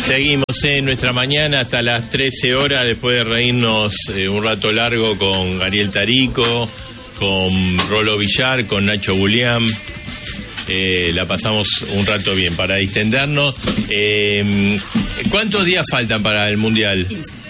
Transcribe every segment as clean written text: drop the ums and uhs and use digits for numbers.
Seguimos en nuestra mañana hasta las 13 horas, después de reírnos un rato largo con Ariel Tarico, con Rolo Villar, con Nacho Julián. La pasamos un rato bien para distendernos. ¿Cuántos días faltan para el Mundial?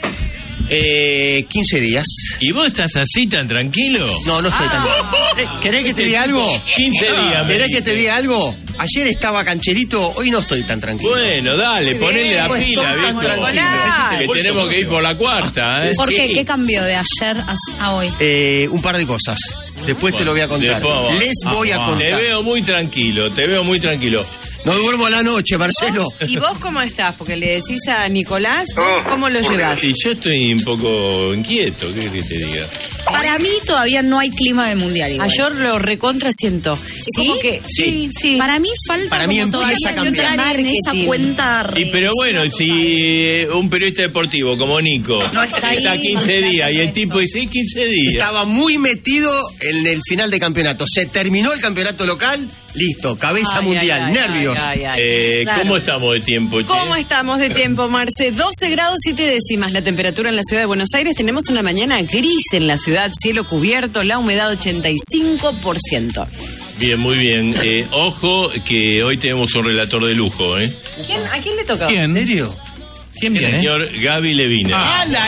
15 días. ¿Y vos estás así tan tranquilo? No estoy tan tranquilo. ¿Querés que te diga algo? 15 días. ¿Querés que te diga algo? Ayer estaba cancherito, hoy no estoy tan tranquilo. Bueno, dale, ponele la pila, ¿viste? Que tenemos que ir por la cuarta, ¿eh? ¿Por qué? ¿Qué cambió de ayer a hoy? Un par de cosas. Después te lo voy a contar. Les voy a contar. Te veo muy tranquilo. No duermo a la noche, Marcelo. ¿Y vos cómo estás? Porque le decís a Nicolás, ¿cómo lo llevas? Y yo estoy un poco inquieto, ¿qué querés que te diga? Para mí todavía no hay clima del Mundial igual. Yo lo recontra siento. ¿Sí? Sí. Para mí falta como todavía entrar en esa cuenta. Pero bueno, si un periodista deportivo como Nico no está ahí, 15 días y el tipo dice 15 días. Estaba muy metido en el final de campeonato. Se terminó el campeonato local, listo, cabeza mundial, nervios. Claro. ¿Cómo estamos de tiempo, che? ¿Cómo estamos de tiempo, Marce? 12 grados 7 décimas la temperatura en la ciudad de Buenos Aires. Tenemos una mañana gris en la ciudad, cielo cubierto, la humedad 85%. Bien, muy bien. Ojo que hoy tenemos un relator de lujo, ¿eh? ¿A quién le toca? ¿En serio? ¿Quién viene? El señor Gaby Levine. Un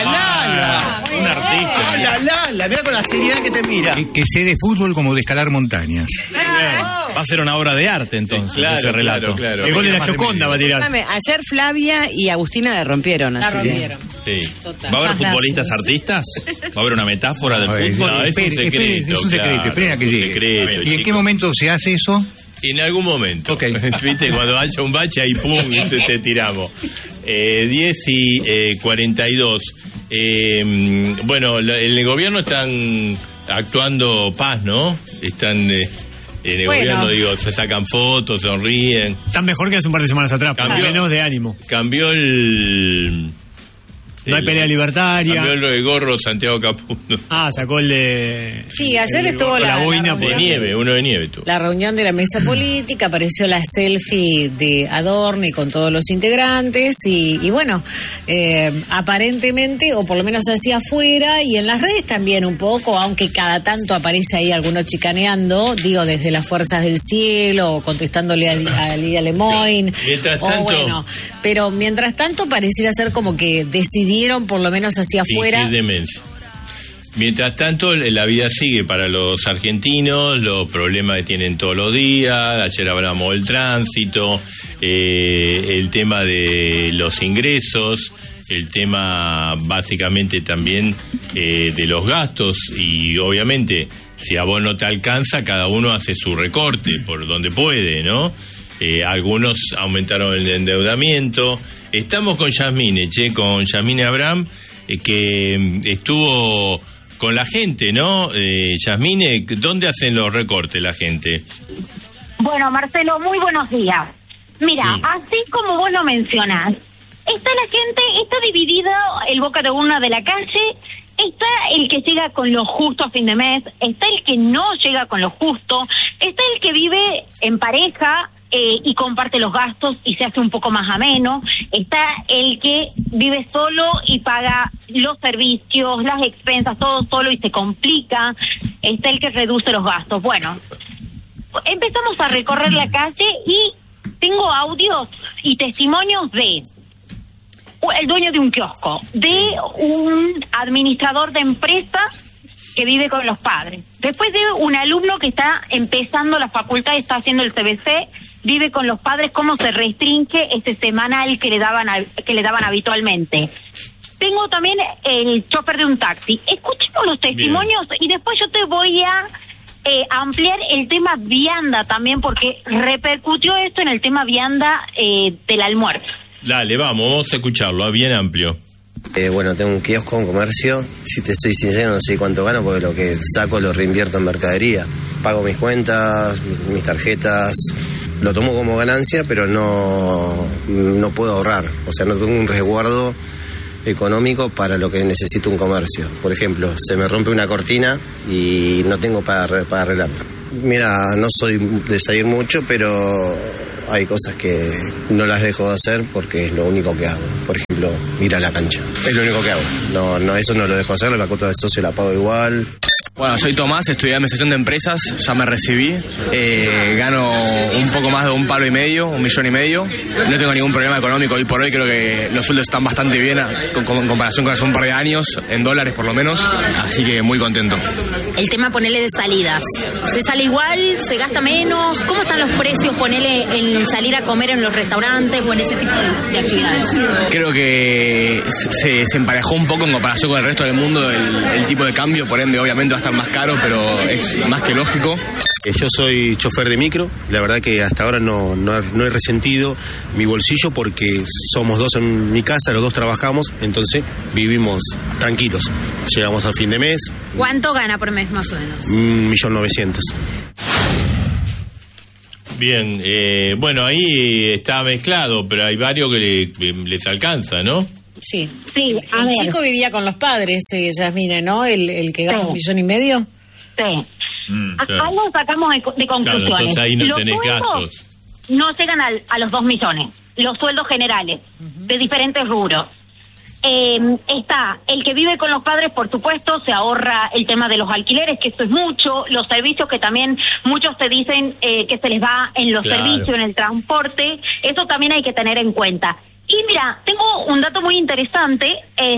artista. Mira con la seriedad que te mira. Que sé de fútbol como de escalar montañas. Va a ser una obra de arte entonces, claro, ese relato. Claro. El gol de la Choconda va a tirar. Ayer Flavia y Agustina la rompieron. La rompieron. Sí. Total. ¿Va a haber futbolistas artistas? ¿Va a haber una metáfora del fútbol? No, es un secreto. Es un secreto, esperen a que llegue. Secreto, ¿Y en qué momento se hace eso? En algún momento. Ok. ¿Viste? Cuando haya un bache, ahí pum, te tiramos. 10:42. Bueno, en el gobierno están actuando paz, ¿no? Están en el gobierno, digo, se sacan fotos, sonríen. Están mejor que hace un par de semanas atrás, menos de ánimo. Cambió el... No hay pelea libertaria. Cambió el gorro Santiago Caputo. Sacó el de... Sí, ayer estuvo la boina de nieve, uno de nieve tú. La reunión de la mesa política, apareció la selfie de Adorni con todos los integrantes y bueno, aparentemente, o por lo menos así afuera y en las redes también un poco, aunque cada tanto aparece ahí alguno chicaneando, digo, desde las fuerzas del cielo o contestándole a Lidia Lemoyne. Mientras tanto... pero mientras tanto pareciera ser como que decidieron por lo menos hacia afuera. Fingir demencia. Mientras tanto, la vida sigue para los argentinos, los problemas que tienen todos los días. Ayer hablamos del tránsito, el tema de los ingresos, el tema básicamente también de los gastos y obviamente si a vos no te alcanza, cada uno hace su recorte por donde puede, ¿no? Algunos aumentaron el endeudamiento. Estamos con Yasmine, con Yasmine Abraham, que estuvo con la gente, ¿no? Yasmine, ¿dónde hacen los recortes la gente? Bueno, Marcelo, muy buenos días. Mira, Sí. así como vos lo mencionás, está la gente, está dividido el boca de urna de la calle, está el que llega con lo justo a fin de mes, está el que no llega con lo justo, está el que vive en pareja y comparte los gastos y se hace un poco más ameno, está el que vive solo y paga los servicios, las expensas, todo solo y se complica, está el que reduce los gastos. Bueno, empezamos a recorrer la calle y tengo audios y testimonios de el dueño de un kiosco, de un administrador de empresa que vive con los padres, después de un alumno que está empezando la facultad y está haciendo el CBC, vive con los padres, cómo se restringe este semanal que le daban habitualmente. Tengo también el chofer de un taxi. Escuchemos los testimonios y después yo te voy a ampliar el tema vianda también, porque repercutió esto en el tema vianda del almuerzo. Dale, vamos a escucharlo, bien amplio. Bueno, tengo un kiosco, un comercio. Si te soy sincero, no sé cuánto gano porque lo que saco lo reinvierto en mercadería. Pago mis cuentas, mis tarjetas, lo tomo como ganancia, pero no puedo ahorrar. O sea, no tengo un resguardo económico para lo que necesito un comercio. Por ejemplo, se me rompe una cortina y no tengo para arreglarla. Mira, no soy de salir mucho, pero hay cosas que no las dejo de hacer porque es lo único que hago. Por ejemplo, ir a la cancha. Es lo único que hago. No, eso no lo dejo de hacer, la cuota de socio la pago igual. Bueno, soy Tomás, estudié administración de empresas, ya me recibí, gano un poco más de $1,5 millones, $1,5 millones. No tengo ningún problema económico hoy por hoy, creo que los sueldos están bastante bien en comparación con hace un par de años, en dólares por lo menos, así que muy contento. El tema, ponele, de salidas. ¿Se sale igual? ¿Se gasta menos? ¿Cómo están los precios, ponele, en salir a comer en los restaurantes o en ese tipo de actividades? Creo que se emparejó un poco en comparación con el resto del mundo el tipo de cambio, por ende obviamente va a estar más caro, pero es más que lógico. Yo soy chofer de micro, la verdad que hasta ahora no he resentido mi bolsillo porque somos dos en mi casa, los dos trabajamos, entonces vivimos tranquilos. Llegamos al fin de mes. ¿Cuánto gana por mes más o menos? 1.900.000. Bien, bueno, ahí está mezclado, pero hay varios que les alcanza, ¿no? Sí. Sí, a el ver. chico vivía con los padres, Yasmine, ¿no? El que gana $1,5 millones. Sí. Claro. Algo sacamos de conclusiones. Claro, entonces ahí no los tenés sueldos gastos. no llegan a los 2 millones. Los sueldos generales de diferentes rubros. Está el que vive con los padres, por supuesto, se ahorra el tema de los alquileres, que eso es mucho, los servicios que también muchos te dicen que se les va en los servicios, en el transporte, eso también hay que tener en cuenta. Y mira, tengo un dato muy interesante,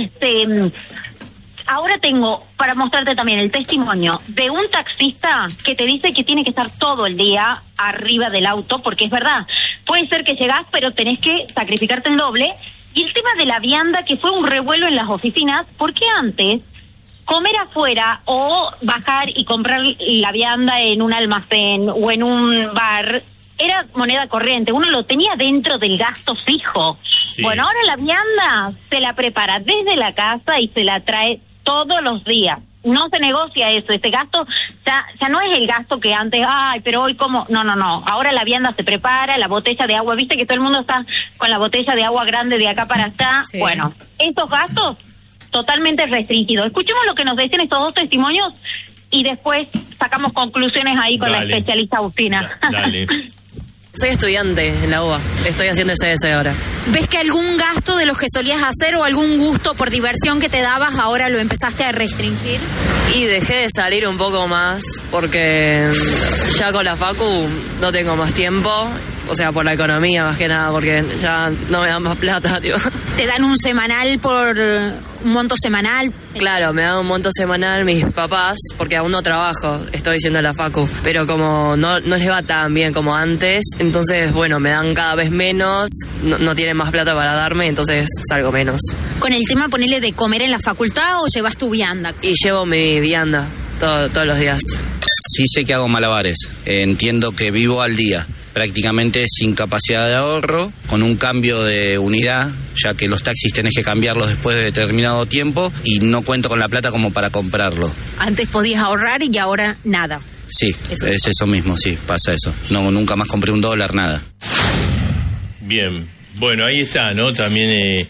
ahora tengo para mostrarte también el testimonio de un taxista que te dice que tiene que estar todo el día arriba del auto, porque es verdad, puede ser que llegás, pero tenés que sacrificarte el doble. Y el tema de la vianda, que fue un revuelo en las oficinas, porque antes comer afuera o bajar y comprar la vianda en un almacén o en un bar era moneda corriente, uno lo tenía dentro del gasto fijo. Sí. Bueno, ahora la vianda se la prepara desde la casa y se la trae todos los días. No se negocia eso, ese gasto ya no es el gasto que antes, ay, pero hoy como, no, ahora la vianda se prepara, la botella de agua, viste que todo el mundo está con la botella de agua grande de acá para allá, sí. Bueno, esos gastos totalmente restringidos. Escuchemos lo que nos decían estos dos testimonios y después sacamos conclusiones ahí con la especialista Agustina. Dale. Soy estudiante en la UBA, estoy haciendo ese ahora. ¿Ves que algún gasto de los que solías hacer o algún gusto por diversión que te dabas ahora lo empezaste a restringir? Y dejé de salir un poco más porque ya con la facu no tengo más tiempo, o sea, por la economía más que nada, porque ya no me dan más plata, tío. ¿Te dan un semanal por un monto semanal? Claro, me dan un monto semanal mis papás, porque aún no trabajo, estoy yendo a la facu, pero como no les va tan bien como antes, entonces, bueno, me dan cada vez menos, no tienen más plata para darme, entonces salgo menos. ¿Con el tema, ponele, de comer en la facultad o llevas tu vianda? Y llevo mi vianda todos los días. Sí sé que hago malabares, entiendo que vivo al día, prácticamente sin capacidad de ahorro, con un cambio de unidad, ya que los taxis tenés que cambiarlos después de determinado tiempo y no cuento con la plata como para comprarlo. Antes podías ahorrar y ahora nada. Sí, es eso mismo, sí, pasa eso. No, nunca más compré $1, nada. Bien, bueno, ahí está, ¿no? También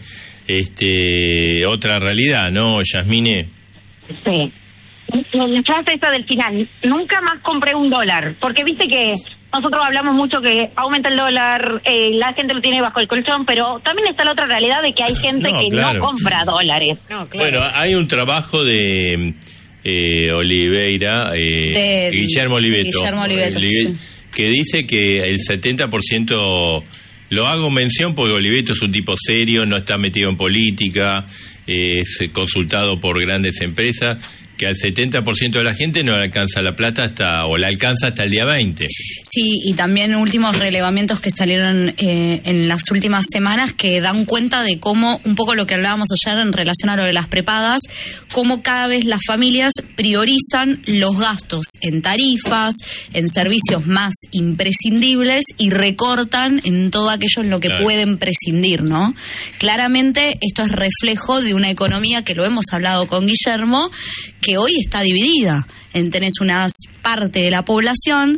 otra realidad, ¿no, Yasmine? Sí. La frase esa del final, nunca más compré $1, porque viste que nosotros hablamos mucho que aumenta el dólar, la gente lo tiene bajo el colchón, pero también está la otra realidad de que hay gente no compra dólares. No, claro. Bueno, hay un trabajo de Oliveira, Guillermo Oliveto, sí. Que dice que el 70%, lo hago mención porque Oliveto es un tipo serio, no está metido en política, es consultado por grandes empresas, que al 70% de la gente no le alcanza la plata o la alcanza hasta el día 20. Sí, y también últimos relevamientos que salieron en las últimas semanas que dan cuenta de cómo, un poco lo que hablábamos ayer en relación a lo de las prepagas, cómo cada vez las familias priorizan los gastos en tarifas, en servicios más imprescindibles y recortan en todo aquello en lo que pueden prescindir, ¿no? Claramente esto es reflejo de una economía que lo hemos hablado con Guillermo, que hoy está dividida. Tenés una parte de la población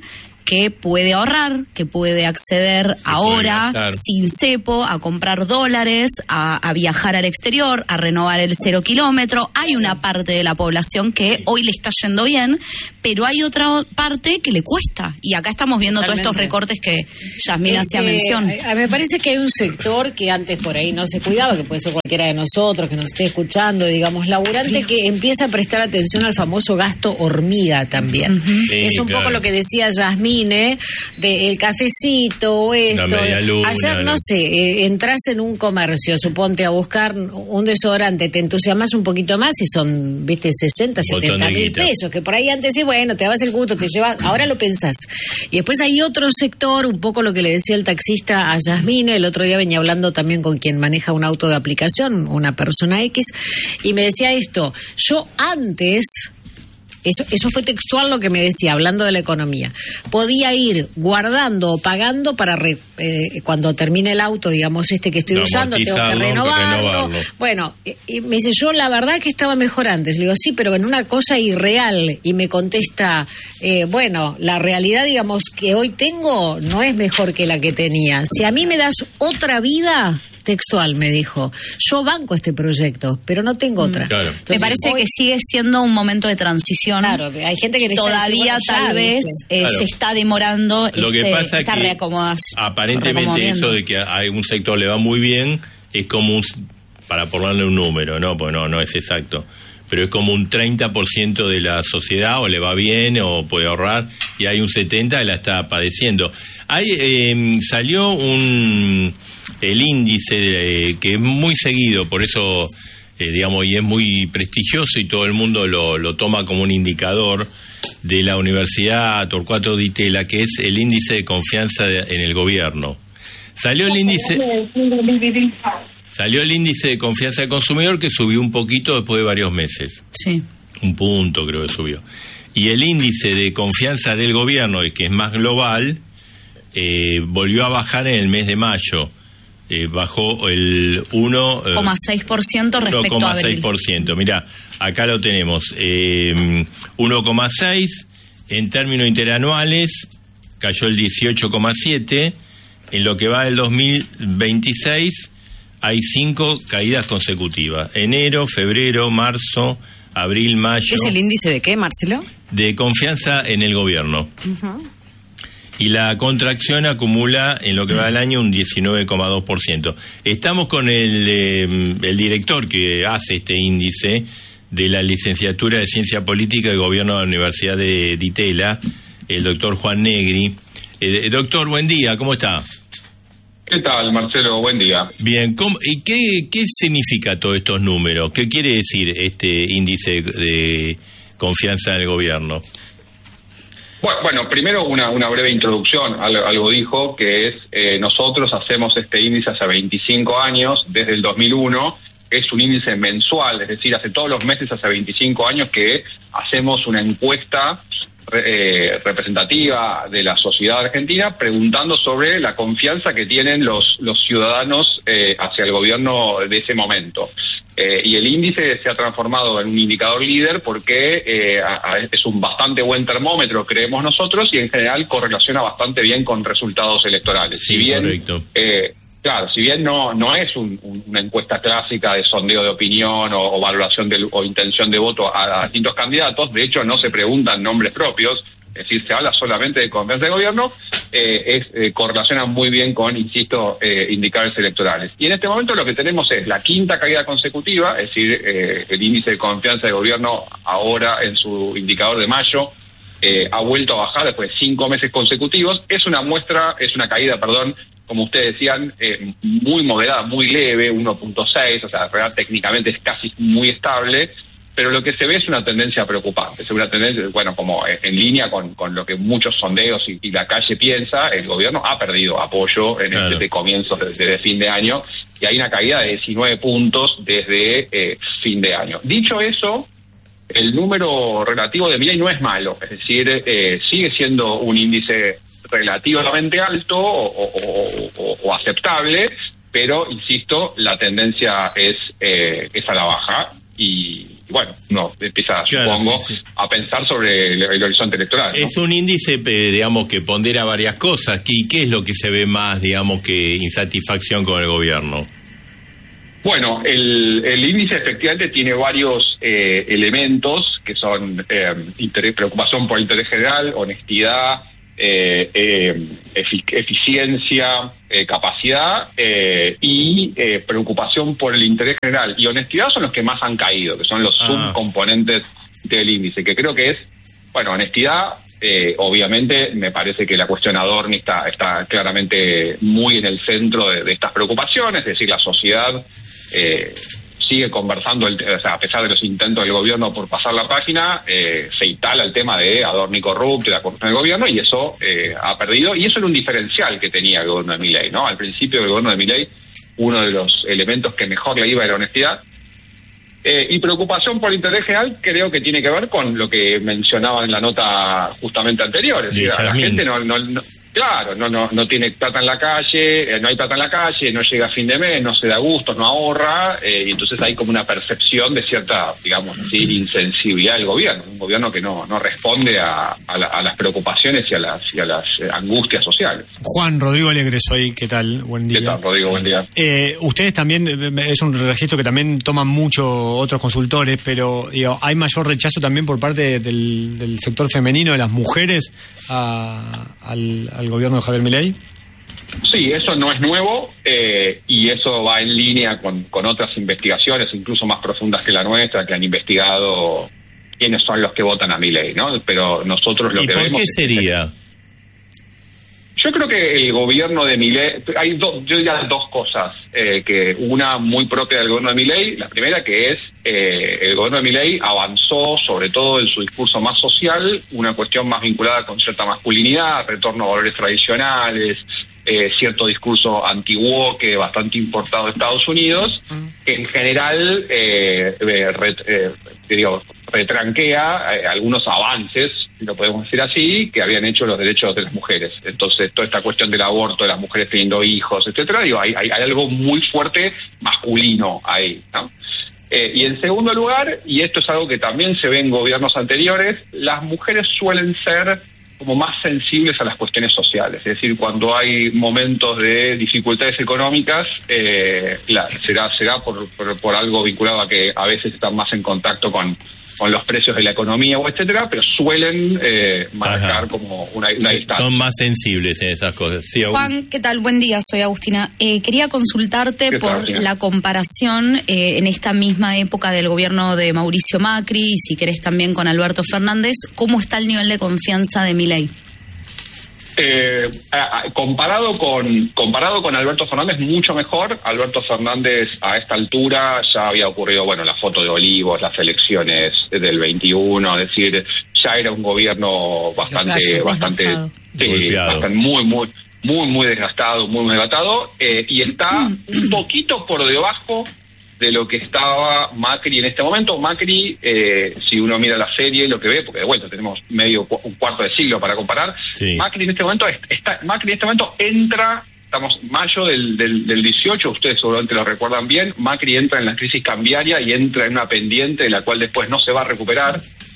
que puede ahorrar, que puede acceder ahora sin cepo a comprar dólares, a viajar al exterior, a renovar el 0 kilómetro. Hay una parte de la población que hoy le está yendo bien, pero hay otra parte que le cuesta. Y acá estamos viendo todos estos recortes que Yasmín hacía mención. Me parece que hay un sector que antes por ahí no se cuidaba, que puede ser cualquiera de nosotros que nos esté escuchando, digamos, laburante, que empieza a prestar atención al famoso gasto hormiga también. Es un poco lo que decía Yasmín, de el cafecito o esto. Ayer, no sé, entras en un comercio, suponte a buscar un desodorante, te entusiasmas un poquito más y son, viste, 60, 70 mil pesos, que por ahí antes sí, bueno, te dabas el gusto, te llevas, ahora lo pensás. Y después hay otro sector, un poco lo que le decía el taxista a Yasmín, el otro día venía hablando también con quien maneja un auto de aplicación, una persona X, y me decía esto, yo antes... Eso fue textual lo que me decía, hablando de la economía. Podía ir guardando o pagando para cuando termine el auto, digamos, que estoy usando, tengo que renovarlo. Bueno, y me dice, yo la verdad que estaba mejor antes. Le digo, sí, pero en una cosa irreal. Y me contesta, bueno, la realidad, digamos, que hoy tengo no es mejor que la que tenía. Si a mí me das otra vida... Textual me dijo, yo banco este proyecto, pero no tengo otra. Claro. Entonces, me parece que sigue siendo un momento de transición. Claro, hay gente que todavía tal vez se está demorando lo que pasa esta reacomodación. Aparentemente eso de que a un sector le va muy bien es como para ponerle un número, ¿no? Pues no es exacto. Pero es como un 30% de la sociedad o le va bien o puede ahorrar y hay un 70% que la está padeciendo. Salió el índice que es muy seguido, por eso, digamos, y es muy prestigioso y todo el mundo lo toma como un indicador de la Universidad Torcuato Di Tella, que es el índice de confianza en el gobierno. Salió el índice de confianza del consumidor que subió un poquito después de varios meses. Sí. 1 punto creo que subió. Y el índice de confianza del gobierno, que es más global, volvió a bajar en el mes de mayo. Bajó el 1,6% respecto a abril. 1,6%. Mirá, acá lo tenemos. 1,6%. En términos interanuales cayó el 18,7%. En lo que va del 2026 hay 5 caídas consecutivas. Enero, febrero, marzo, abril, mayo. ¿Es el índice de qué, Marcelo? De confianza en el gobierno. Y la contracción acumula en lo que va del año un 19,2%. Estamos con el director que hace este índice de la licenciatura de Ciencia Política y Gobierno de la Universidad de Di Tella, el doctor Juan Negri. Doctor, buen día, ¿cómo está? ¿Qué tal, Marcelo? Buen día. Bien, ¿y qué significa todos estos números? ¿Qué quiere decir este índice de confianza en el gobierno? Bueno, primero una breve introducción. Algo dijo que es, nosotros hacemos este índice hace 25 años, desde el 2001. Es un índice mensual, es decir, hace todos los meses, hace 25 años que hacemos una encuesta representativa de la sociedad argentina preguntando sobre la confianza que tienen los ciudadanos hacia el gobierno de ese momento. Y el índice se ha transformado en un indicador líder porque es un bastante buen termómetro, creemos nosotros, y en general correlaciona bastante bien con resultados electorales. Sí, si bien, correcto. Claro, si bien no es una encuesta clásica de sondeo de opinión o valoración o intención de voto a distintos candidatos, de hecho no se preguntan nombres propios, es decir, se habla solamente de confianza del gobierno, correlaciona muy bien con, insisto, indicadores electorales. Y en este momento lo que tenemos es la 5ª caída consecutiva, es decir, el índice de confianza del gobierno ahora en su indicador de mayo ha vuelto a bajar después de 5 meses consecutivos. Es una caída, como ustedes decían, muy moderada, muy leve, 1.6, o sea, técnicamente es casi muy estable, pero lo que se ve es una tendencia preocupante. Es una tendencia, bueno, como en línea con lo que muchos sondeos y la calle piensa, el gobierno ha perdido apoyo desde comienzos, desde fin de año, y hay una caída de 19 puntos desde fin de año. Dicho eso, el número relativo de Milei no es malo, es decir, sigue siendo un índice relativamente alto o aceptable, pero insisto, la tendencia es a la baja y bueno, no, empieza, supongo, a pensar sobre el horizonte electoral, ¿no? Es un índice, digamos, que pondera varias cosas. ¿Y qué es lo que se ve más, digamos, que insatisfacción con el gobierno? Bueno, el índice efectivamente tiene varios elementos que son preocupación por el interés general, honestidad, eficiencia, capacidad y preocupación por el interés general y honestidad son los que más han caído, que son los subcomponentes del índice, que creo que es, bueno, honestidad, obviamente me parece que la cuestión Adorni está claramente muy en el centro de estas preocupaciones, es decir, la sociedad sigue conversando, o sea, a pesar de los intentos del gobierno por pasar la página, se instala el tema de Adorni corrupto y la corrupción del gobierno, y eso ha perdido, y eso era un diferencial que tenía el gobierno de Milei, ¿no? Al principio del gobierno de Milei, uno de los elementos que mejor le iba era la honestidad, y preocupación por el interés general creo que tiene que ver con lo que mencionaba en la nota justamente anterior, es decir, a la gente no tiene plata en la calle, no hay plata en la calle, no llega a fin de mes, no se da gusto, no ahorra, y entonces hay como una percepción de cierta, digamos así, insensibilidad del gobierno, un gobierno que no responde a las preocupaciones y a las angustias sociales. Juan Rodrigo Alegre soy, ¿qué tal? Buen día. ¿Qué tal, Rodrigo? Buen día. Ustedes también, es un registro que también toman mucho otros consultores, pero hay mayor rechazo también por parte del sector femenino, de las mujeres, al gobierno de Javier Milei. Sí, eso no es nuevo y eso va en línea con otras investigaciones, incluso más profundas que la nuestra, que han investigado quiénes son los que votan a Milei, ¿no? Pero nosotros lo que vemos... ¿Y por qué sería? Yo creo que el gobierno de Milei, hay yo diría dos cosas, que una muy propia del gobierno de Milei, la primera que es el gobierno de Milei avanzó sobre todo en su discurso más social, una cuestión más vinculada con cierta masculinidad, retorno a valores tradicionales, cierto discurso anti-woke bastante importado de Estados Unidos, que en general retranquea algunos avances, si lo podemos decir así, que habían hecho los derechos de las mujeres. Entonces, toda esta cuestión del aborto, de las mujeres teniendo hijos, etcétera, hay algo muy fuerte masculino ahí, ¿no? Y en segundo lugar, y esto es algo que también se ve en gobiernos anteriores, las mujeres suelen ser como más sensibles a las cuestiones sociales, es decir, cuando hay momentos de dificultades económicas, será por algo vinculado a que a veces están más en contacto con los precios de la economía o etcétera, pero suelen marcar como una distancia. Son más sensibles en esas cosas. Sí, Juan, ¿qué tal? Buen día, soy Agustina. Quería consultarte por la comparación en esta misma época del gobierno de Mauricio Macri y si querés también con Alberto Fernández, ¿cómo está el nivel de confianza de Milei? Comparado con Alberto Fernández, mucho mejor. Alberto Fernández a esta altura ya había ocurrido, bueno, la foto de Olivos, las elecciones del 21, es decir, ya era un gobierno bastante muy desgastado, y está un poquito por debajo de lo que estaba Macri en este momento. Macri, si uno mira la serie, lo que ve, porque de vuelta tenemos un cuarto de siglo para comparar, sí. Macri en este momento entra, estamos mayo del 18, ustedes seguramente lo recuerdan bien, Macri entra en la crisis cambiaria y entra en una pendiente de la cual después no se va a recuperar,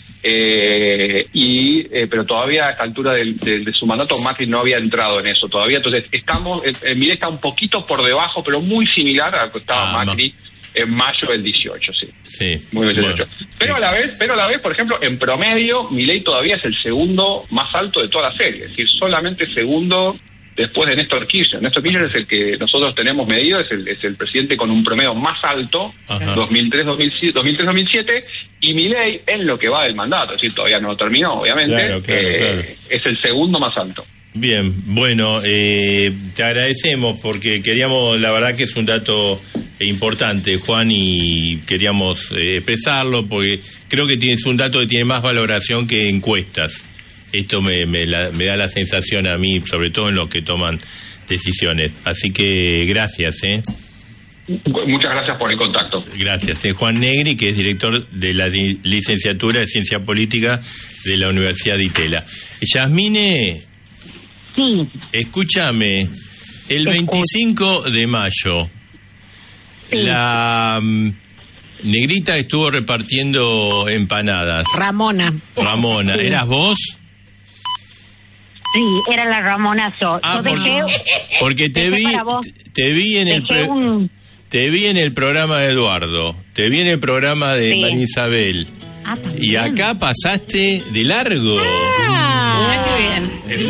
pero todavía a esta altura de su mandato Macri no había entrado en eso todavía, entonces Milei está un poquito por debajo, pero muy similar a lo que estaba Macri en mayo del 18, sí. Muy bien, bueno. Pero a la vez, por ejemplo, en promedio, Milei todavía es el segundo más alto de toda la serie, es decir, solamente segundo después de Néstor Kirchner. Néstor Kirchner es el que nosotros tenemos medido, es el presidente con un promedio más alto, 2003-2007, y Milei en lo que va del mandato, es decir, todavía no terminó, obviamente, claro. Es el segundo más alto. Bien, bueno, te agradecemos porque queríamos, la verdad que es un dato importante, Juan, y queríamos expresarlo porque creo que es un dato que tiene más valoración que encuestas. Esto me da la sensación a mí, sobre todo en los que toman decisiones. Así que gracias. Muchas gracias por el contacto. Gracias. Juan Negri, que es director de la licenciatura de Ciencia Política de la Universidad de Itela. Yasmine, sí. Escúchame, el 25 de mayo, sí. La Negrita estuvo repartiendo empanadas. Ramona. ¿Eras vos? Sí, era la Ramona yo. Porque te vi en el programa de Eduardo, te vi en el programa de María Isabel. Y acá pasaste de largo. Qué bien.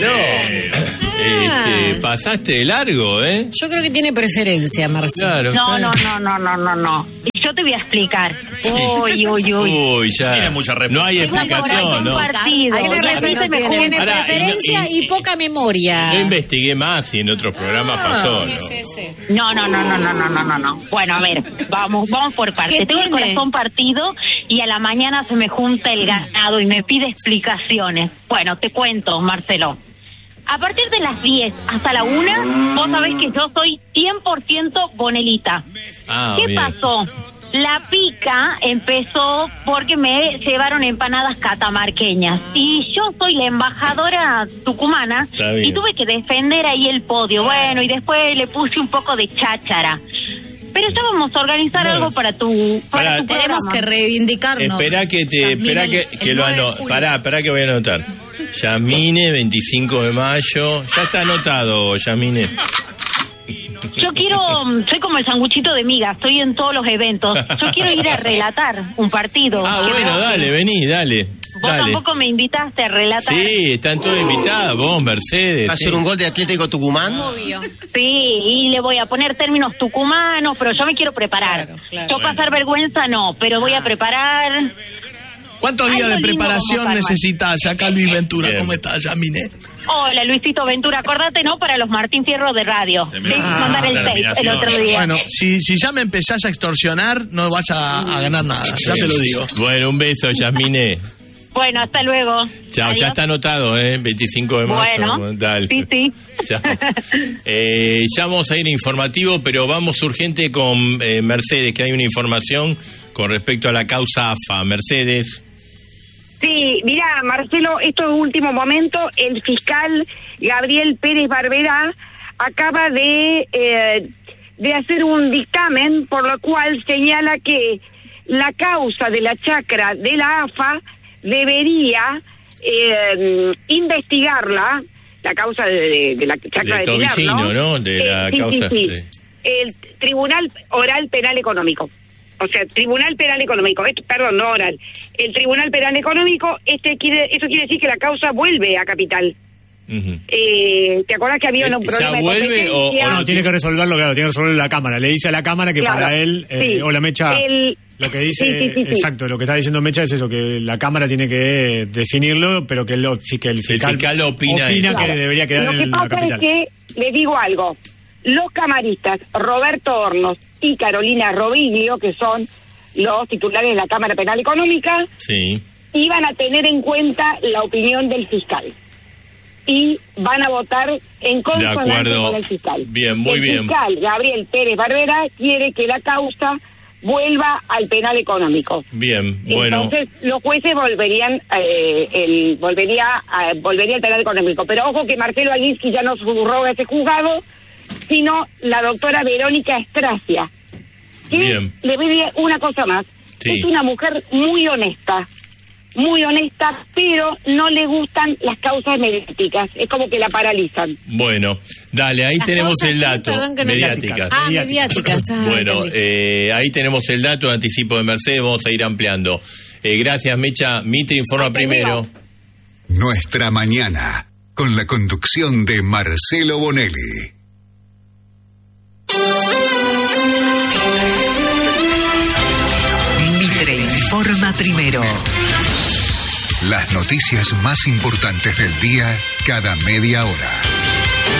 Pasaste de largo, ¿eh? Yo creo que tiene preferencia, Marcelo. Claro, No. Yo te voy a explicar. Uy, ya. Tiene mucha no hay explicación, ¿no? Tiene preferencia y poca memoria. No investigué más y en otros programas pasó, ¿no? Sí. No. Bueno, a ver, vamos por partes. Tengo el corazón partido y a la mañana se me junta el ganado y me pide explicaciones. Bueno, te cuento, Marcelo. A partir de las 10 hasta la 1, vos sabés que yo soy 100% bonelita. ¿Qué pasó? La pica empezó porque me llevaron empanadas catamarqueñas y yo soy la embajadora tucumana y tuve que defender ahí el podio. Bueno, y después le puse un poco de cháchara. Pero ya vamos a organizar algo para tu tenemos que reivindicarnos. Espera que lo anote. Pará que voy a anotar. Yamine, 25 de mayo. Ya está anotado, Yamine. Yo soy como el sanguchito de miga, estoy en todos los eventos. Yo quiero ir a relatar un partido. Bueno, dale. Vos tampoco me invitaste a relatar. Sí, están todos invitados, vos, Mercedes. ¿Va a ser un gol de Atlético Tucumán? Obvio. Sí, y le voy a poner términos tucumanos, pero yo me quiero preparar. Claro. Yo pasar vergüenza no, pero voy a preparar. ¿Cuántos días de preparación necesitas? Acá Luis Ventura, ¿cómo estás, Yamine? Hola, Luisito Ventura, acordate, ¿no? Para los Martín Fierro de radio. Mandar el tape el otro día. Bueno, si ya me empezás a extorsionar, no vas a ganar nada, ya te lo digo. Bueno, un beso, Yamine. Bueno, hasta luego. Chao, ya está anotado, 25 de marzo. Bueno, dale. Sí. Chao. Ya vamos a ir informativo, pero vamos urgente con Mercedes, que hay una información con respecto a la causa AFA. Mercedes. Sí, mira, Marcelo, estos últimos momentos, el fiscal Gabriel Pérez Barberá acaba de hacer un dictamen por lo cual señala que la causa de la chacra de la AFA debería investigarla, la causa de la chacra de Pilar, ¿no? De la causa. Sí. El Tribunal Oral Penal Económico. O sea, Tribunal Penal Económico, no oral. El Tribunal Penal Económico, eso quiere decir que la causa vuelve a Capital. ¿Te acuerdas que había un problema ¿ya vuelve o no? Tiene que resolverlo, claro, tiene que resolverlo la Cámara. Le dice a la Cámara que para él, o la Mecha, lo que dice, exacto, lo que está diciendo Mecha es eso, que la Cámara tiene que definirlo, pero que el fiscal opina que debería quedar en la Capital. Lo que pasa es que, le digo algo, los camaristas Roberto Hornos y Carolina Robiglio, que son los titulares de la Cámara Penal Económica, iban a tener en cuenta la opinión del fiscal y van a votar en consonancia con el fiscal. Bien, muy bien. El fiscal Gabriel Pérez Barberá quiere que la causa vuelva al penal económico. Bien, bueno. Entonces los jueces volvería al penal económico. Pero ojo que Marcelo Alinsky ya no subroga ese juzgado, sino la doctora Verónica Estracia. Que le voy a decir una cosa más. Es una mujer muy honesta, pero no le gustan las causas mediáticas. Es como que la paralizan. Bueno, dale, ahí tenemos el dato. Mediáticas. Mediáticas. Bueno, ahí tenemos el dato de anticipo de Mercedes, vamos a ir ampliando. Gracias, Mecha. Mitre informa primero. Nuestra mañana, con la conducción de Marcelo Bonelli. Mitre informa primero. Las noticias más importantes del día cada media hora.